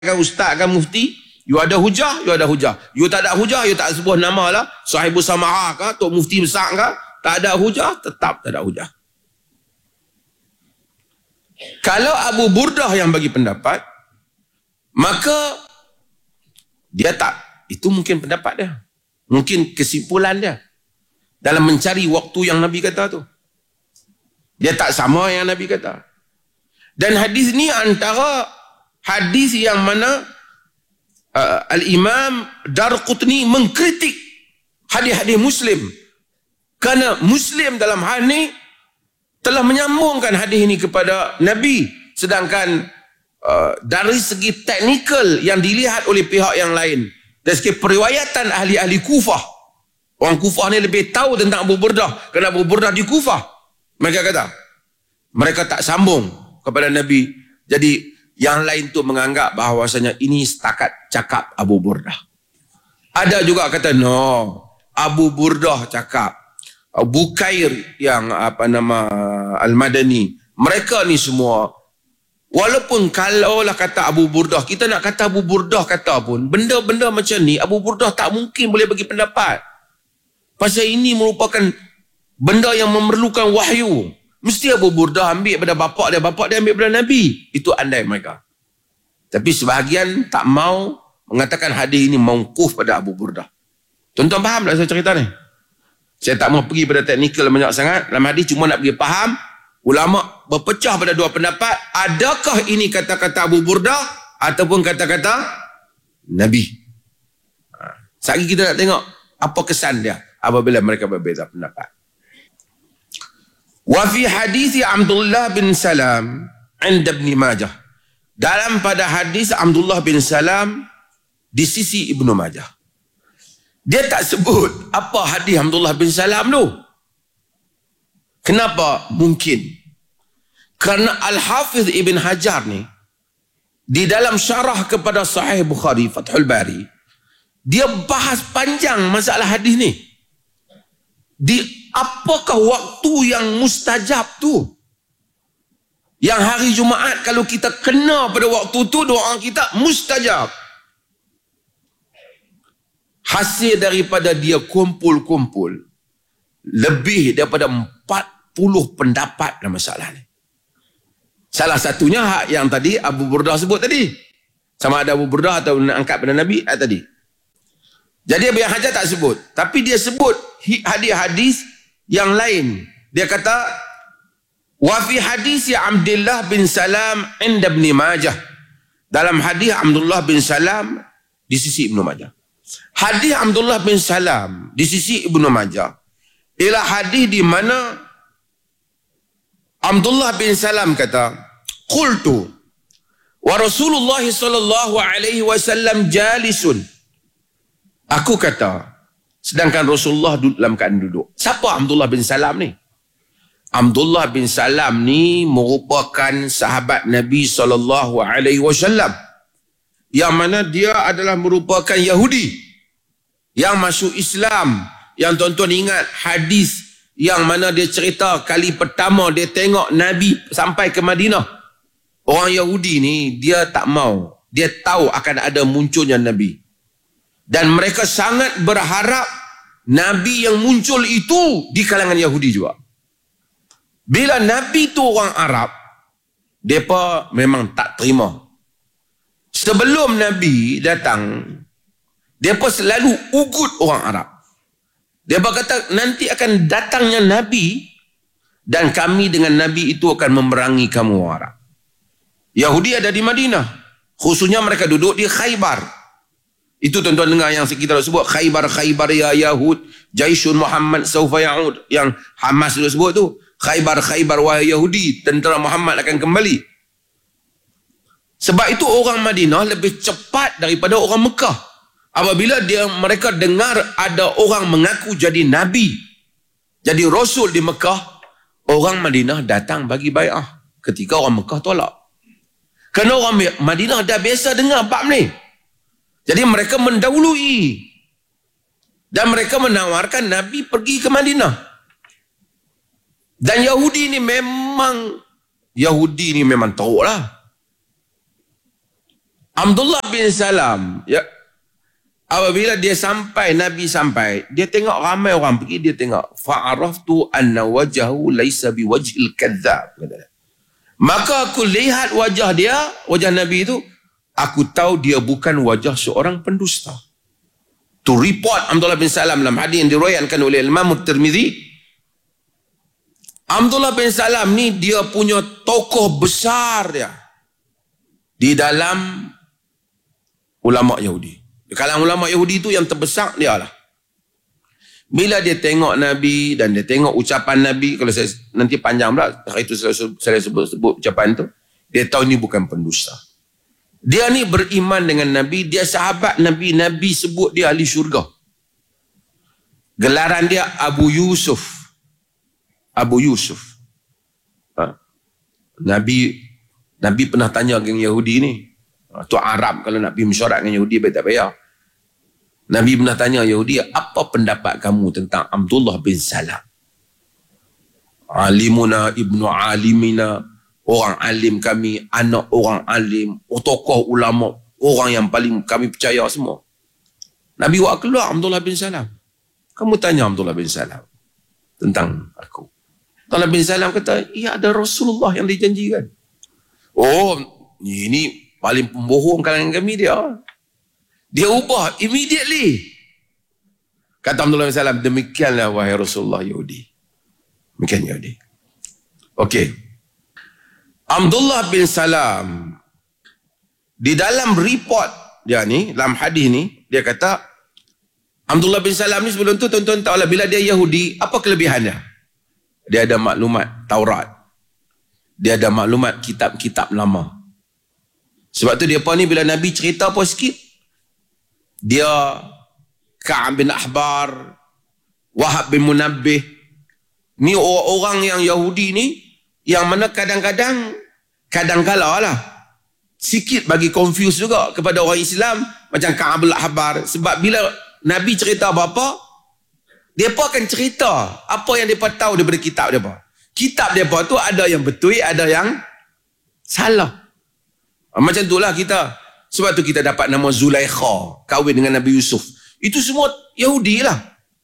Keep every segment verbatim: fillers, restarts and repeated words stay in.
kan ustaz kan mufti, you ada hujah, you ada hujah. You tak ada hujah, you tak sebut nama lah, Sahibus Sama'ah kah, Tok Mufti besar kah, tak ada hujah, tetap tak ada hujah. Kalau Abu Burdah yang bagi pendapat, maka dia tak, itu mungkin pendapat dia, mungkin kesimpulan dia dalam mencari waktu yang Nabi kata tu. Dia tak sama yang Nabi kata. Dan hadis ni antara hadis yang mana uh, Al-Imam Darqutni mengkritik hadis-hadis Muslim, kerana Muslim dalam hal ni telah menyambungkan hadis ini kepada Nabi, sedangkan uh, dari segi teknikal yang dilihat oleh pihak yang lain, dari segi periwayatan ahli-ahli Kufah, orang Kufah ni lebih tahu tentang Abu Burdah kerana Abu Burdah di Kufah, mereka kata mereka tak sambung kepada Nabi. Jadi yang lain tu menganggap bahawasanya ini setakat cakap Abu Burdah. Ada juga kata no, Abu Burdah cakap, Bukair yang apa nama Al-Madani, mereka ni semua, walaupun kalaulah kata Abu Burdah, kita nak kata Abu Burdah kata pun, benda-benda macam ni Abu Burdah tak mungkin boleh bagi pendapat, pasal ini merupakan benda yang memerlukan wahyu. Mesti Abu Burdah ambil daripada bapak dia, bapak dia ambil daripada Nabi. Itu andai mereka. Tapi sebahagian tak mau mengatakan hadis ini mauquf pada Abu Burdah. Tuan-tuan faham tak saya cerita ni? Saya tak mau pergi pada teknikal banyak sangat. Dalam hadis cuma nak pergi faham. Ulama berpecah pada dua pendapat. Adakah ini kata-kata Abu Burdah ataupun kata-kata Nabi? Sekali kita nak tengok apa kesan dia apabila mereka berbeza pendapat. Wa fi hadis Abdullah bin Salam 'inda Ibn Majah. Dalam pada hadis Abdullah bin Salam di sisi Ibnu Majah. Dia tak sebut apa hadis Abdullah bin Salam tu. Kenapa? Mungkin kerana Al-Hafiz Ibn Hajar ni di dalam syarah kepada Sahih Bukhari Fathul Bari, dia bahas panjang masalah hadis ni. Di apakah waktu yang mustajab tu, yang hari Jumaat kalau kita kena pada waktu tu doa kita mustajab. Hasil daripada dia kumpul-kumpul lebih daripada empat puluh pendapat dalam masalah ni. Salah satunya hak yang tadi Abu Burdah sebut tadi, sama ada Abu Burdah atau nak angkat pada Nabi eh, tadi. Jadi Ibn Hajar tak sebut, tapi dia sebut hadis-hadis yang lain. Dia kata wa fi hadis Abdullah bin Salam 'inda Ibn Majah. Dalam hadis Abdullah bin Salam di sisi Ibnu Majah. Hadis Abdullah bin Salam di sisi Ibnu Majah ialah hadis di mana Abdullah bin Salam kata, qultu wa Rasulullah sallallahu alaihi wasallam jalisun. Aku kata, sedangkan Rasulullah duduk dalam keadaan duduk. Siapa Abdullah bin Salam ni? Abdullah bin Salam ni merupakan sahabat Nabi sallallahu alaihi wasallam, yang mana dia adalah merupakan Yahudi yang masuk Islam. Yang tuan-tuan ingat hadis yang mana dia cerita kali pertama dia tengok Nabi sampai ke Madinah. Orang Yahudi ni dia tak mau, dia tahu akan ada munculnya Nabi. Dan mereka sangat berharap Nabi yang muncul itu di kalangan Yahudi juga. Bila Nabi tu orang Arab, mereka memang tak terima. Sebelum Nabi datang, mereka selalu ugut orang Arab. Mereka kata nanti akan datangnya Nabi dan kami dengan Nabi itu akan memerangi kamu orang Arab. Yahudi ada di Madinah, khususnya mereka duduk di Khaybar. Itu tuan-tuan dengar yang kita sebut Khaybar, Khaybar ya Yahud, Jaisun Muhammad Saufa Ya'ud, yang Hamas dulu sebut tu. Khaybar, Khaybar wahai Yahudi, tentera Muhammad akan kembali. Sebab itu orang Madinah lebih cepat daripada orang Mekah. Apabila dia mereka dengar ada orang mengaku jadi Nabi, jadi Rasul di Mekah, orang Madinah datang bagi bai'ah ketika orang Mekah tolak. Kerana orang Madinah dah biasa dengar bab ni. Jadi mereka mendahului dan mereka menawarkan Nabi pergi ke Madinah. Dan Yahudi ni memang Yahudi ni memang teruk lah. Abdullah bin Salam, ya, apabila dia sampai, Nabi sampai, dia tengok ramai orang pergi, dia tengok. Fa'araftu anna wajahu laisa biwajhil kadzdzab. Maka aku lihat wajah dia, wajah Nabi itu, aku tahu dia bukan wajah seorang pendusta. Tu report Abdullah bin Salam dalam hadis yang diriwayatkan oleh Imam Tirmizi. Abdullah bin Salam ni dia punya tokoh besar dia di dalam ulama Yahudi. Di kalangan ulama Yahudi tu yang terbesar dia lah. Bila dia tengok Nabi dan dia tengok ucapan Nabi, kalau saya nanti panjang pula, hari itu saya, saya sebut, sebut ucapan tu, dia tahu ni bukan pendusta. Dia ni beriman dengan Nabi, dia sahabat Nabi, Nabi sebut dia ahli syurga. Gelaran dia Abu Yusuf. Abu Yusuf. Ha. Nabi Nabi pernah tanya dengan Yahudi ni. Tu Arab kalau nak pergi mesyuarat dengan Yahudi, baik tak payah. Nabi pernah tanya Yahudi, apa pendapat kamu tentang Abdullah bin Salam? Alimuna ibnu alimina, orang alim kami, anak orang alim, tokoh ulama, orang yang paling kami percaya semua. Nabi buat keluar Abdullah bin Salam. Kamu tanya Abdullah bin Salam tentang aku. Abdullah bin Salam kata, ya ada Rasulullah yang dijanjikan. Oh, ini paling pembohong kalangan kami dia. Dia ubah immediately. Kata Abdullah bin Salam, demikianlah wahai Rasulullah Yahudi. Demikian Yahudi. Okey. Abdullah bin Salam di dalam report dia ni, dalam hadis ni, dia kata Abdullah bin Salam ni sebelum tu tuan-tuan tahulah bila dia Yahudi, apa kelebihannya? Dia ada maklumat Taurat. Dia ada maklumat kitab-kitab lama. Sebab tu dia apa ni, bila Nabi cerita apa sikit, dia Ka'ab bin Ahbar, Wahab bin Munabbih, ni orang-orang yang Yahudi ni, yang mana kadang-kadang, kadang-kala lah, sikit bagi confuse juga kepada orang Islam, macam Ka'ab bin Ahbar. Sebab bila Nabi cerita apa-apa, mereka akan cerita apa yang mereka tahu daripada kitab mereka. Kitab mereka tu ada yang betul, ada yang salah. Macam itulah kita. Sebab tu kita dapat nama Zulaikha, kahwin dengan Nabi Yusuf. Itu semua Yahudi lah.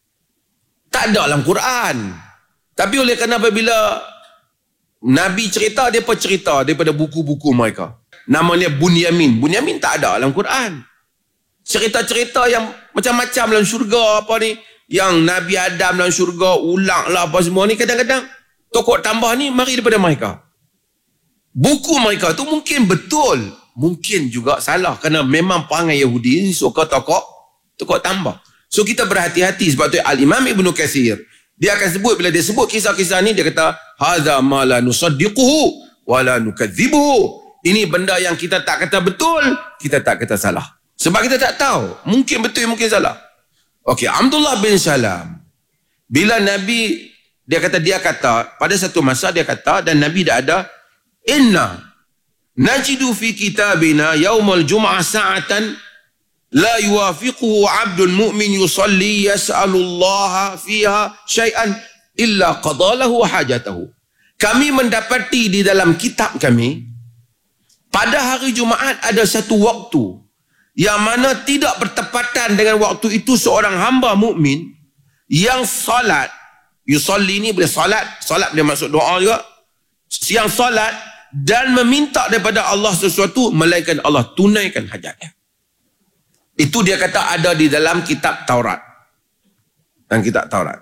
Tak ada dalam Quran. Tapi oleh kerana apabila Nabi cerita, mereka cerita daripada buku-buku mereka. Namanya Bunyamin. Bunyamin tak ada dalam Quran. Cerita-cerita yang macam-macam dalam syurga apa ni, yang Nabi Adam dalam syurga, ulang lah apa semua ni, kadang-kadang tokoh tambah ni mari daripada mereka. Buku mereka tu mungkin betul, mungkin juga salah, kerana memang perangai Yahudi ni suka tokoh tokoh tambah. So kita berhati-hati. Sebab tu Al-Imam Ibnu Katsir, dia akan sebut, bila dia sebut kisah-kisah ni, dia kata hadza ma la nusaddiquhu wa la nukadzibuhu. Ini benda yang kita tak kata betul, kita tak kata salah. Sebab kita tak tahu, mungkin betul, mungkin salah. Okey, Abdullah bin Salam, bila Nabi, dia kata, dia kata, pada satu masa dia kata, dan Nabi dah ada, inna najidu fi kitabina yaumal jum'ah sa'atan la yuwafiquhu 'abdun mu'min yusalli yas'alullaha fiha syai'an illa qadalahu hajatahu. Kami mendapati di dalam kitab kami, pada hari Jumaat ada satu waktu yang mana tidak bertepatan dengan waktu itu seorang hamba mukmin yang salat, yusalli ni boleh salat, salat dia maksud doa juga, yang salat dan meminta daripada Allah sesuatu, melainkan Allah tunaikan hajatnya. Itu dia kata ada di dalam kitab Taurat. Dan kitab Taurat.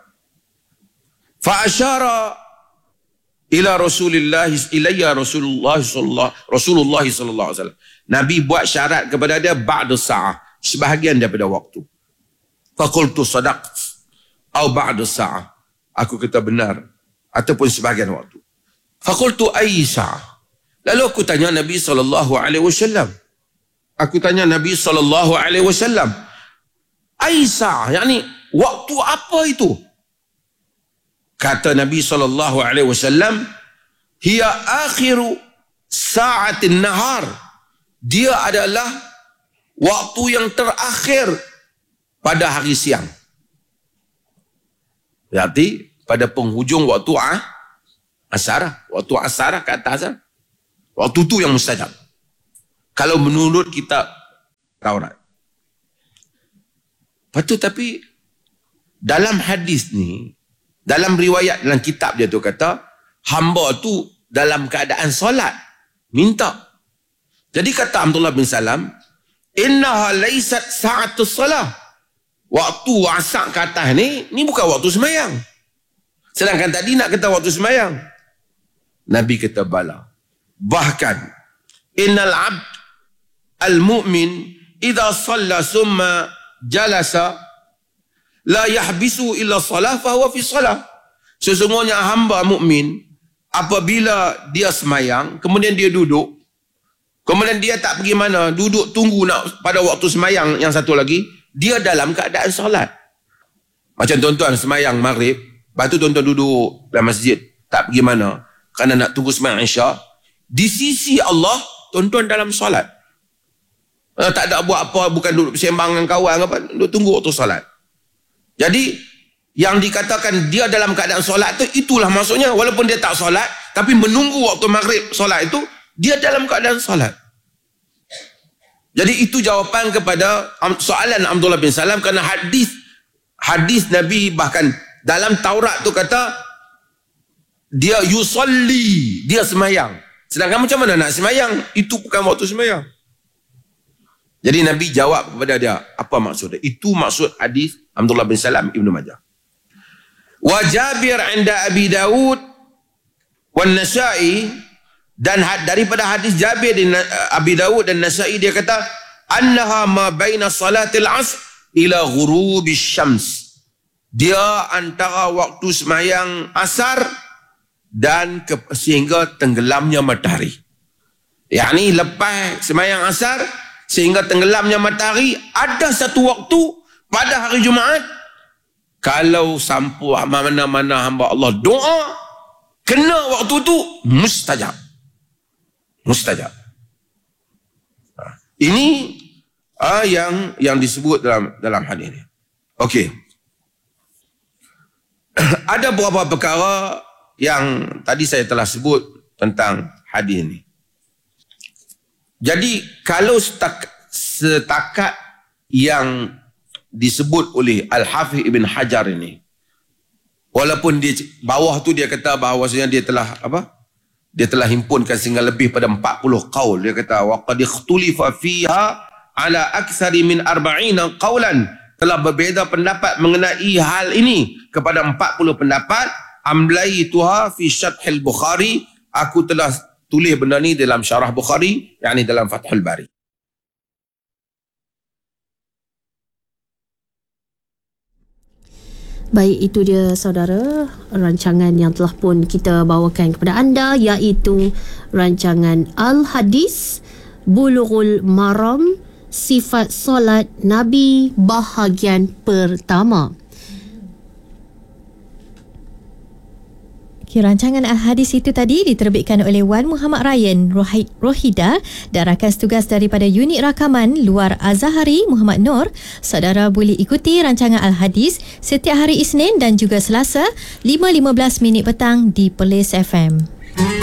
Fa asyara ila Rasulillah ilayya Rasulullah sallallahu Rasulullah sallallahu alaihi wasallam. Nabi buat syarat kepada dia ba'da sa'ah, sebahagian daripada waktu. Fa qultu sadaqt atau ba'da sa'ah. Aku kata benar ataupun sebahagian waktu. Fa qultu ayy sa'ah. Lalu aku tanya Nabi sallallahu alaihi wasallam. Aku tanya Nabi sallallahu alaihi wasallam, ayy sa'ah, yakni waktu apa itu? Kata Nabi sallallahu alaihi wasallam, hiya akhiru sa'atin nahar. Dia adalah waktu yang terakhir pada hari siang. Berarti pada penghujung waktu ah, asar, waktu asar ke atas, waktu tu yang mustajab. Kalau menurut kitab Taurat. Lepas tu tapi dalam hadis ni, dalam riwayat dalam kitab dia tu kata, hamba tu dalam keadaan solat, minta. Jadi kata Abdullah bin Salam, innaha laysat sa'atus salah. Waktu wasak ke atas ni, ni bukan waktu semayang. Sedangkan tadi nak kata waktu semayang. Nabi kata bala. Bahkan, innal abd al-mu'min idha salla summa jalasa la yahbisu illa salah fahuwa fi salah. Sesungguhnya hamba mukmin apabila dia semayang, kemudian dia duduk, kemudian dia tak pergi mana, duduk tunggu nak pada waktu semayang yang satu lagi, dia dalam keadaan solat. Macam tuan-tuan semayang maghrib, lepas tu tuan-tuan duduk dalam masjid, tak pergi mana, kerana nak tunggu semayang Isya. Di sisi Allah, tuan-tuan dalam solat. Uh, tak ada buat apa, bukan duduk bersembang dengan kawan apa, duduk tunggu waktu solat. Jadi yang dikatakan dia dalam keadaan solat tu, itulah maksudnya. Walaupun dia tak solat, tapi menunggu waktu maghrib solat itu, dia dalam keadaan solat. Jadi itu jawapan kepada soalan Abdullah bin Salam, kerana hadis hadis Nabi bahkan dalam Taurat tu kata dia yusalli, dia semayang. Sedangkan macam mana nak semayang? Itu bukan waktu semayang. Jadi Nabi jawab kepada dia, apa maksud dia? Itu maksud hadis Abdullah bin Salam Ibnu Majah. Wa Jabir 'inda Abi Dawud wan Nasa'i, dan daripada hadis Jabir di Abi Dawud dan Nasa'i, dia kata annaha ma baina salatil asr ila ghurubish syams. Dia antara waktu semayang asar dan ke, sehingga tenggelamnya matahari. Yakni lepas semayang asar sehingga tenggelamnya matahari, ada satu waktu pada hari Jumaat, kalau sampai mana-mana hamba Allah doa, kena waktu tu mustajab. Mustajab. Ini ah, yang yang disebut dalam dalam hadis ini. Okey. Ada beberapa perkara yang tadi saya telah sebut tentang hadis ini. Jadi kalau setakat, setakat yang disebut oleh Al-Hafidh Ibn Hajar ini, walaupun di bawah tu dia kata bahawasanya dia telah apa? Dia telah himpunkan sehingga lebih pada empat puluh qaul. Dia kata wa qad ikhtulifa fiha ala aktsari min arba'ina qaulan. Telah berbeza pendapat mengenai hal ini kepada empat puluh pendapat. Amlaituha fi syarhil Bukhari. Aku telah tulis benda ni dalam syarah Bukhari, yakni dalam Fathul Bari. Baik, itu dia saudara rancangan yang telah pun kita bawakan kepada anda, iaitu rancangan Al-Hadis Bulughul Maram, Sifat Solat Nabi bahagian pertama. Okay, rancangan Al-Hadis itu tadi diterbitkan oleh Wan Muhammad Ryan Rohida dan rakan tugas daripada unit rakaman luar Azahari Muhammad Nur. Saudara boleh ikuti rancangan Al-Hadis setiap hari Isnin dan juga Selasa lima lima belas minit petang di Perlis F M.